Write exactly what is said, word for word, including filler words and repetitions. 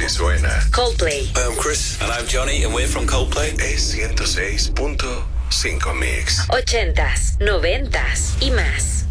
Si suena Coldplay. Hi, I'm Chris. And I'm Johnny, and we're from Coldplay. es ciento seis punto cinco Mix. Ochentas, noventas y más.